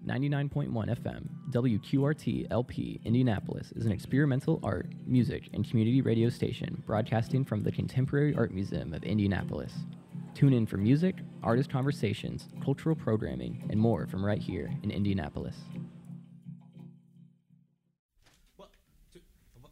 99.1 FM, WQRT LP, Indianapolis is an experimental art, music, and community radio station broadcasting from the Contemporary Art Museum of Indianapolis. Tune in for music, artist conversations, cultural programming, and more from right here in Indianapolis.